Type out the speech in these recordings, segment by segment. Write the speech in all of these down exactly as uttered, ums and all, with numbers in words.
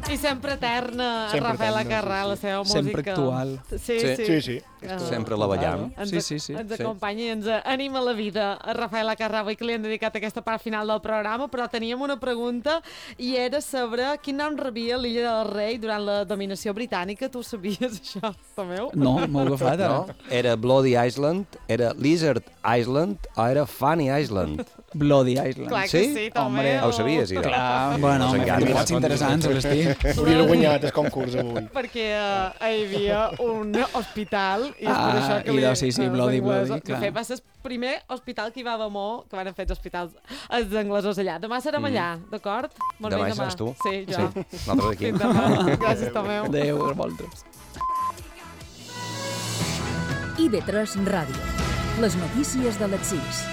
I sempre eterna, sempre Rafaela eterna, Carrà, sí, sí. La seva música. Sempre actual. Sí, sí. sí, sí. Uh, sempre la ballam. Ens, sí, sí, sí. ens sí. acompanya i ens anima la vida a Rafaela Carrà, avui que li han dedicat aquesta part final del programa, però teníem una pregunta i era sobre quin nom rebia l'Illa del Rei durant la dominació britànica. Tu sabies això, Tomeu? No, m'ho he agafat ara. No, era Bloody Island, era Lizard Island o era Funny Island? Bloody Island. Clar que sí, sí Tomeu. Ho sabies, idò? Clar, bueno, activitats interessants, Agustí. Hauria guanyat el concurs avui. Perquè uh, hi havia un hospital i és ah, per això que idò, li, sí, sí, Bloody, Bloody, clar. De fet, va ser el primer hospital que hi va haver molt, que van fer els hospitals els anglesos allà. Demà serem mm. allà, d'acord? Demà hi seràs tu? Sí, jo. Sí. Nosaltres aquí. Fins demà. Gràcies, Tomeu. Adéu, a vosaltres. I ve tres Ràdio. Les notícies de les sis.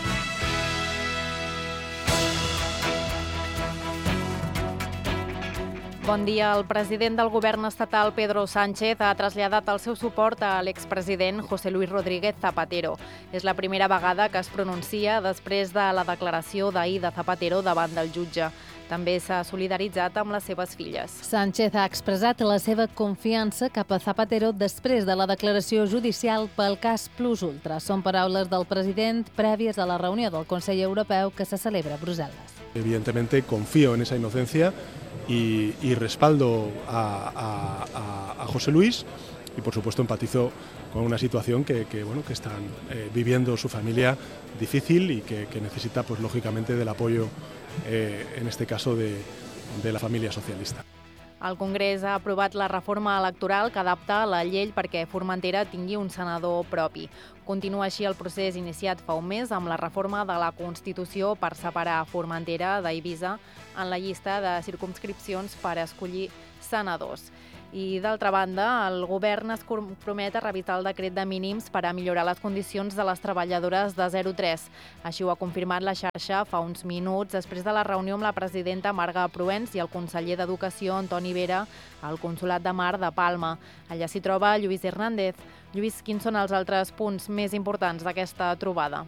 Bon dia. El president del govern estatal, Pedro Sánchez, ha traslladat el seu suport a l'expresident José Luis Rodríguez Zapatero. És la primera vegada que es pronuncia després de la declaració d'ahir de Zapatero davant del jutge. També s'ha solidaritzat amb les seves filles. Sánchez ha expressat la seva confiança cap a Zapatero després de la declaració judicial pel cas Plus Ultra. Són paraules del president prèvies a la reunió del Consell Europeu que se celebra a Bruselas. Evidentemente confío en esa inocencia y, y respaldo a, a, a, a José Luis y por supuesto empatizo con una situación que, que, bueno, que están eh, viviendo su familia difícil y que, que necesita pues lógicamente del apoyo eh, en este caso de, de la familia socialista. El Congrés ha aprovat la reforma electoral que adapta la llei perquè Formentera tingui un senador propi. Continua així el procés iniciat fa un mes amb la reforma de la Constitució per separar Formentera d'Eivissa en la llista de circumscripcions per escollir senadors. I, d'altra banda, el govern es compromet a revisar el decret de mínims per a millorar les condicions de les treballadores de zero tres. Així ho ha confirmat la xarxa fa uns minuts després de la reunió amb la presidenta Marga Proens i el conseller d'Educació Antoni Vera al Consolat de Mar de Palma. Allà s'hi troba Lluís Hernández. Lluís, quins són els altres punts més importants d'aquesta trobada?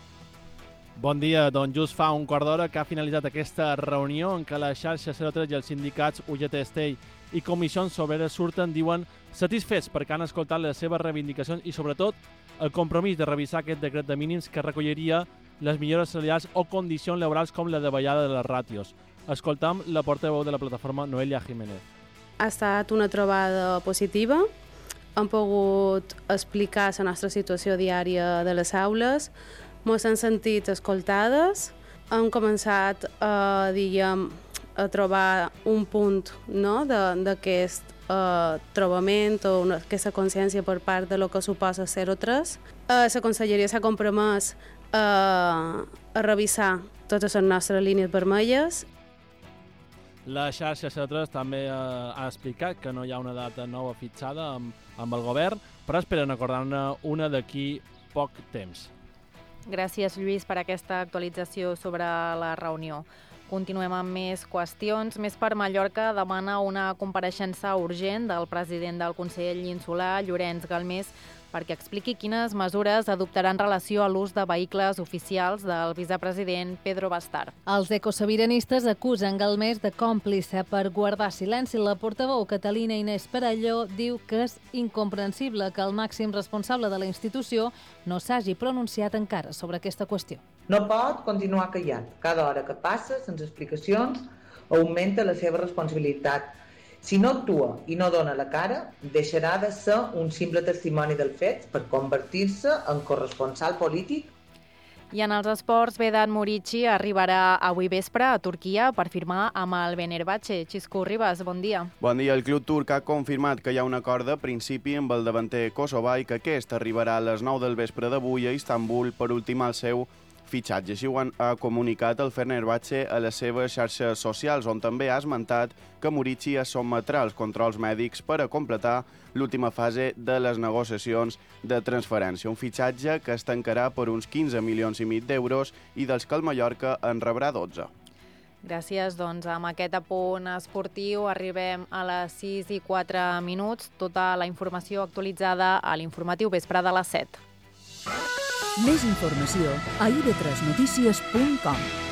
Bon dia. Doncs just fa un quart d'hora que ha finalitzat aquesta reunió en què la xarxa zero tres i els sindicats U G T Stell i Comissions Obreres surten, diuen, satisfets perquè han escoltat les seves reivindicacions i, sobretot, el compromís de revisar aquest decret de mínims que recolliria les millores salarials o condicions laborals com la davallada de les ràtios. Escoltam la portaveu de la plataforma, Noelia Jiménez. Ha estat una trobada positiva. Hem pogut explicar la nostra situació diària de les aules. Ens hem sentit escoltades. Hem començat a, diguem, a trobar un punt, no?, d'aquest uh, trobament o una, aquesta consciència per part de lo que suposa zero tres. Uh, la Conselleria s'ha compromès uh, a revisar totes les nostres línies vermelles. La xarxa zero tres també uh, ha explicat que no hi ha una data nova fixada amb, amb el govern, però esperen acordar-ne una d'aquí poc temps. Gràcies, Lluís, per aquesta actualització sobre la reunió. Continuem amb més qüestions. Més per Mallorca demana una compareixença urgent del president del Consell Insular, Llorenç Galmés, perquè expliqui quines mesures adoptarà en relació a l'ús de vehicles oficials del vicepresident Pedro Bastar. Els ecosebiranistes acusen Galmés de còmplice per guardar silenci. La portaveu Catalina Inés Perelló diu que és incomprensible que el màxim responsable de la institució no s'hagi pronunciat encara sobre aquesta qüestió. No pot continuar callat. Cada hora que passa, sense explicacions, augmenta la seva responsabilitat. Si no actua i no dona la cara, deixarà de ser un simple testimoni dels fets per convertir-se en corresponsal polític. I en els esports, Vedat Murici arribarà avui vespre a Turquia per firmar amb el Fenerbahçe. Xisco Ribas, bon dia. Bon dia. El club turc ha confirmat que hi ha un acord de principi amb el davanter kosovar i que aquest arribarà a les nou del vespre d'avui a Istanbul per ultimar el seu fitxatge. Així ho ha comunicat el Fenerbahçe a les seves xarxes socials, on també ha esmentat que Murici es sotmetrà als controls mèdics per a completar l'última fase de les negociacions de transferència. Un fitxatge que es tancarà per uns quinze milions i mig d'euros i dels que el Mallorca en rebrà dotze. Gràcies. Doncs amb aquest apunt esportiu arribem a les sis i quatre minuts. Tota la informació actualitzada a l'informatiu vespre de les set. Més informació a i ve tres notícies punt com.